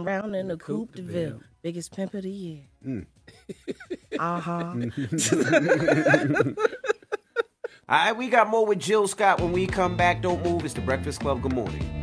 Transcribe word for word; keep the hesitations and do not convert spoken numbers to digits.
around in the Coupe de Ville. Biggest pimp of the year. Mm. Uh-huh. All right, we got more with Jill Scott when we come back. Don't move. It's The Breakfast Club. Good morning.